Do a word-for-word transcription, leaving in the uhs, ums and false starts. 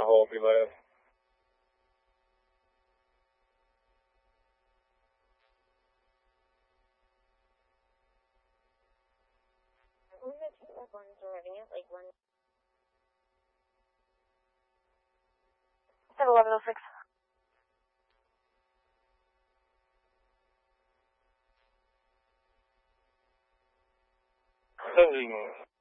whole be left. I'm gonna take my one's arriving at like one. Seven eleven oh six. Sending